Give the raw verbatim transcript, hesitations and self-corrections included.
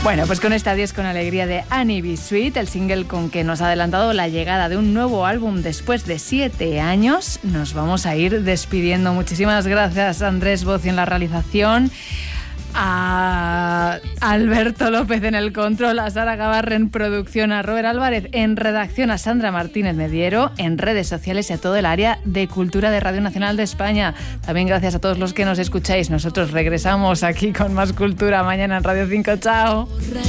Bueno, pues con este Adiós con alegría de Annie B. Sweet, el single con que nos ha adelantado la llegada de un nuevo álbum después de siete años, nos vamos a ir despidiendo. Muchísimas gracias, Andrés Bocio en la realización, a Alberto López en el control, a Sara Gavarra en producción, a Robert Álvarez en redacción, a Sandra Martínez Mediero en redes sociales y a todo el área de cultura de Radio Nacional de España. También gracias a todos los que nos escucháis. Nosotros regresamos aquí con más cultura mañana en Radio cinco. Chao.